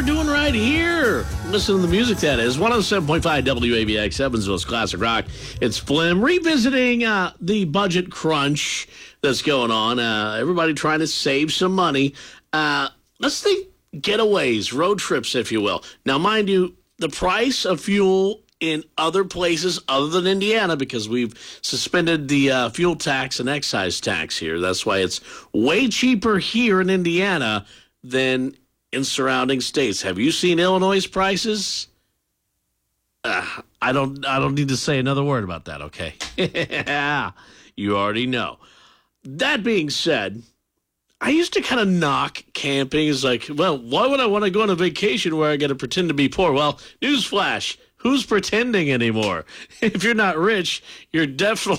doing right here. Listen to the music, that is. 107.5 WABX, Evansville's Classic Rock. It's Flim revisiting the budget crunch that's going on. Everybody trying to save some money. Let's think getaways, road trips, if you will. Now, mind you, the price of fuel in other places other than Indiana, because we've suspended the fuel tax and excise tax here. That's why it's way cheaper here in Indiana than in surrounding states. Have you seen Illinois' prices? I don't need to say another word about that, okay? You already know. That being said, I used to kind of knock camping as like, well, why would I want to go on a vacation where I got to pretend to be poor? Well, newsflash, who's pretending anymore? If you're not rich, you're definitely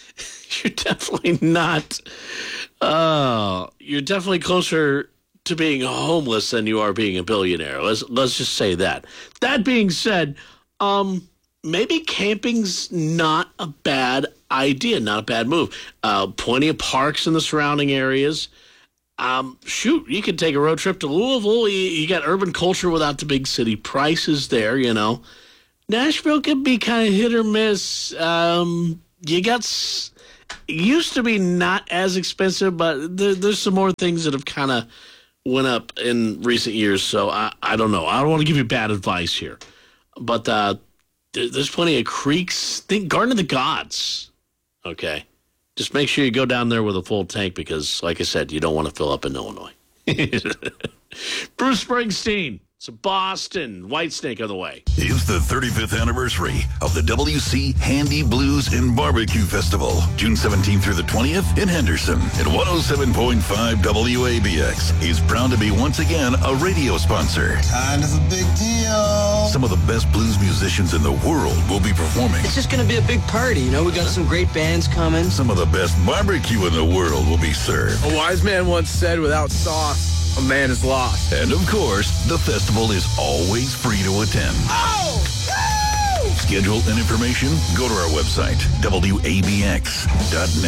not. You're definitely closer to being homeless than you are being a billionaire. Let's just say that. That being said, maybe camping's not a bad idea, not a bad move. Plenty of parks in the surrounding areas. You could take a road trip to Louisville. You got urban culture without the big city prices there, you know. Nashville could be kind of hit or miss. Used to be not as expensive, but there's some more things that have kind of went up in recent years. So I don't know. I don't want to give you bad advice here. But there's plenty of creeks. Think Garden of the Gods. Okay. Just make sure you go down there with a full tank because, like I said, you don't want to fill up in Illinois. Bruce Springsteen. It's Boston. Whitesnake on the way. It's the 35th anniversary of the WC Handy Blues and Barbecue Festival. June 17th through the 20th in Henderson. And 107.5 WABX is proud to be once again a radio sponsor. Kind of a big deal. Some of the best blues musicians in the world will be performing. It's just going to be a big party, you know. We got some great bands coming. Some of the best barbecue in the world will be served. A wise man once said, without sauce, a man is lost. And of course, the festival is always free to attend. Oh! Woo! Schedule and information, go to our website, WABX.net.